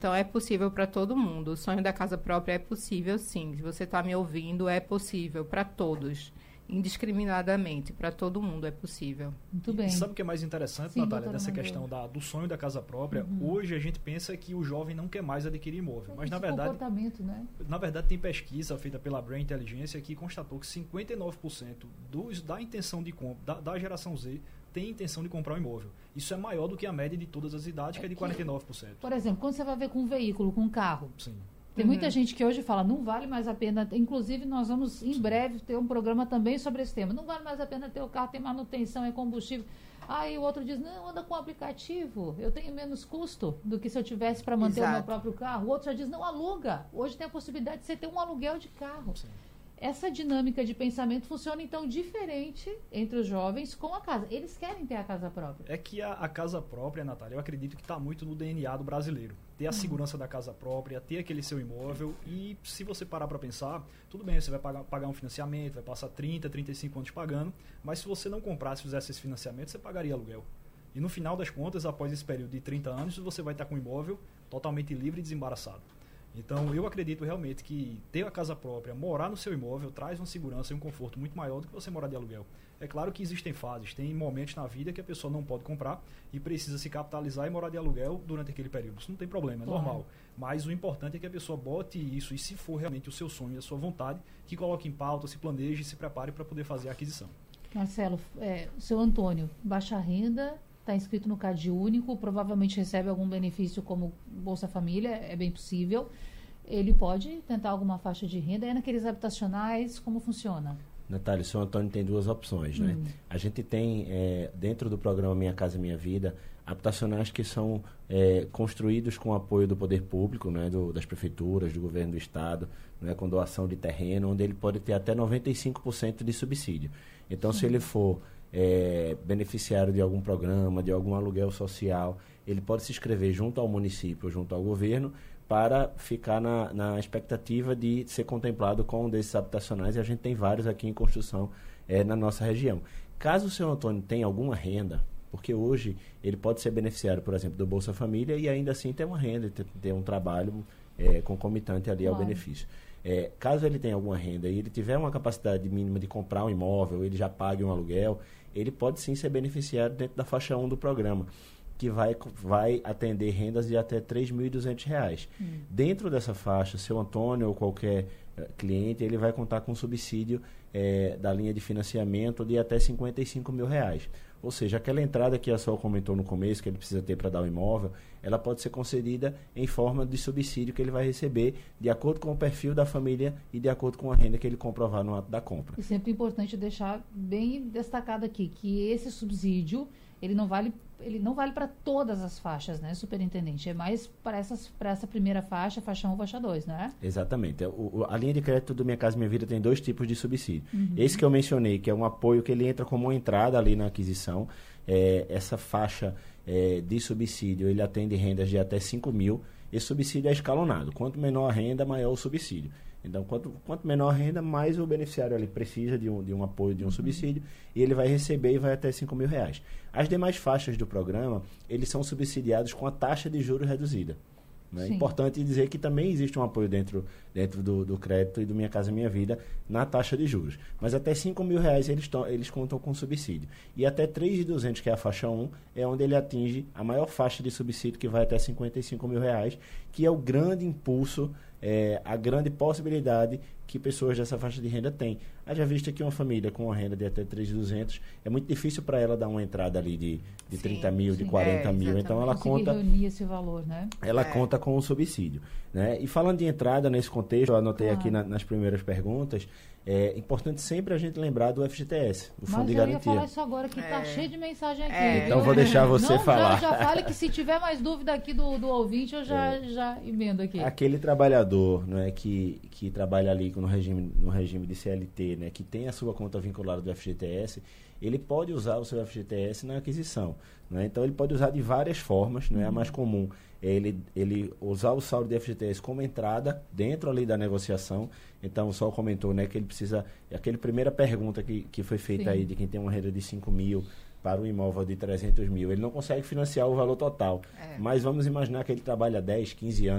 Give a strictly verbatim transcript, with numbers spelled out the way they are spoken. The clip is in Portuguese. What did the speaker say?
Então, é possível para todo mundo. O sonho da casa própria é possível, sim. Se você está me ouvindo, é possível para todos. Indiscriminadamente, para todo mundo é possível. Muito bem. E sabe o que é mais interessante, Sim, Natália, dessa Madeira. questão da, do sonho da casa própria? Uhum. Hoje a gente pensa que o jovem não quer mais adquirir imóvel, mas na verdade, comportamento, né? na verdade tem pesquisa feita pela Brain Inteligência que constatou que cinquenta e nove por cento dos, da intenção de compra, da, da geração Z, tem intenção de comprar um imóvel. Isso é maior do que a média de todas as idades, que é de quarenta e nove por cento. Por exemplo, quando você vai ver com um veículo, com um carro, Sim. tem Uhum. muita gente que hoje fala, não vale mais a pena, inclusive nós vamos em breve ter um programa também sobre esse tema, não vale mais a pena ter o carro, tem manutenção, é combustível. Aí o outro diz, não, anda com aplicativo, eu tenho menos custo do que se eu tivesse para manter Exato. o meu próprio carro. O outro já diz, não, aluga, hoje tem a possibilidade de você ter um aluguel de carro. Sim. Essa dinâmica de pensamento funciona então diferente entre os jovens com a casa. Eles querem ter a casa própria. É que a, a casa própria, Natália, eu acredito que está muito no D N A do brasileiro. Ter a segurança da casa própria, ter aquele seu imóvel e se você parar para pensar, tudo bem, você vai pagar, pagar um financiamento, vai passar trinta, trinta e cinco anos pagando, mas se você não comprasse, fizesse esse financiamento, você pagaria aluguel. E no final das contas, após esse período de trinta anos, você vai estar com o imóvel totalmente livre e desembaraçado. Então, eu acredito realmente que ter a casa própria, morar no seu imóvel, traz uma segurança e um conforto muito maior do que você morar de aluguel. É claro que existem fases, tem momentos na vida que a pessoa não pode comprar e precisa se capitalizar e morar de aluguel durante aquele período. Isso não tem problema, é Claro. normal. Mas o importante é que a pessoa bote isso e, se for realmente o seu sonho e a sua vontade, que coloque em pauta, se planeje e se prepare para poder fazer a aquisição. Marcelo, é, o seu Antônio, baixa renda, está inscrito no Cade Único, provavelmente recebe algum benefício como Bolsa Família, é bem possível. Ele pode tentar alguma faixa de renda? É naqueles habitacionais, como funciona? Natália, o seu Antônio tem duas opções, né? Hum. A gente tem, é, dentro do programa Minha Casa Minha Vida, habitacionais que são é, construídos com apoio do poder público, né? do, das prefeituras, do governo do estado, né? Com doação de terreno, onde ele pode ter até noventa e cinco por cento de subsídio. Então, se ele for é, beneficiário de algum programa, de algum aluguel social, ele pode se inscrever junto ao município, junto ao governo, para ficar na, na expectativa de ser contemplado com um desses habitacionais, e a gente tem vários aqui em construção é, na nossa região. Caso o seu Antônio tenha alguma renda, porque hoje ele pode ser beneficiário, por exemplo, do Bolsa Família e ainda assim ter uma renda, ter, ter um trabalho é, concomitante ali ao Claro. benefício. É, caso ele tenha alguma renda e ele tiver uma capacidade mínima de comprar um imóvel, ele já pague um aluguel, ele pode sim ser beneficiário dentro da faixa um do programa, que vai, vai atender rendas de até três mil e duzentos reais. Hum. Dentro dessa faixa, seu Antônio ou qualquer uh, cliente, ele vai contar com subsídio eh, da linha de financiamento de até cinquenta e cinco mil reais. Ou seja, aquela entrada que a Sol comentou no começo, que ele precisa ter para dar o imóvel, ela pode ser concedida em forma de subsídio que ele vai receber de acordo com o perfil da família e de acordo com a renda que ele comprovar no ato da compra. E sempre é importante deixar bem destacado aqui que esse subsídio, ele não vale, ele não vale para todas as faixas, né, superintendente? É mais para essas, para essa primeira faixa, faixa um, faixa dois, né? Exatamente. O, o, a linha de crédito do Minha Casa Minha Vida tem dois tipos de subsídio. Uhum. Esse que eu mencionei, que é um apoio que ele entra como uma entrada ali na aquisição, é, essa faixa é, de subsídio, ele atende rendas de até cinco mil. Esse subsídio é escalonado. Quanto menor a renda, maior o subsídio. Então, quanto, quanto menor a renda, mais o beneficiário ali precisa de um, de um apoio, de um uhum. subsídio, e ele vai receber e vai até cinco mil reais. As demais faixas do programa, eles são subsidiados com a taxa de juros reduzida. É importante dizer que também existe um apoio dentro, dentro do, do crédito e do Minha Casa Minha Vida na taxa de juros. Mas até cinco mil reais eles, to, eles contam com subsídio. E até três mil e duzentos, que é a faixa um, é onde ele atinge a maior faixa de subsídio, que vai até cinquenta e cinco mil reais, que é o grande impulso, é, a grande possibilidade que pessoas dessa faixa de renda têm. Haja vista que uma família com uma renda de até três mil e duzentos, é muito difícil para ela dar uma entrada ali de, de sim, trinta mil, sim, de quarenta é, mil. Então ela conseguir conta... reunir esse valor, né? Ela é. conta com o subsídio, né? E falando de entrada nesse contexto, eu anotei claro. aqui na, nas primeiras perguntas, é importante sempre a gente lembrar do F G T S, o Fundo Mas de eu Garantia. ia falar isso agora, que está É. cheio de mensagem aqui. É. Então viu? vou deixar você Não, falar. Já, já fale que se tiver mais dúvida aqui do, do ouvinte, eu já, É. já emendo aqui. Aquele trabalhador, não é, que, que trabalha ali no regime, no regime de C L T, né, que tem a sua conta vinculada do F G T S, ele pode usar o seu F G T S na aquisição. Né? Então ele pode usar de várias formas, não é? A mais comum é ele, ele usar o saldo de F G T S como entrada dentro ali da negociação. Então o Sol comentou, né, que ele precisa, aquela primeira pergunta que, que foi feita Sim. aí de quem tem uma renda de cinco mil para um imóvel de trezentos mil, ele não consegue financiar o valor total. É. Mas vamos imaginar que ele trabalha dez, quinze anos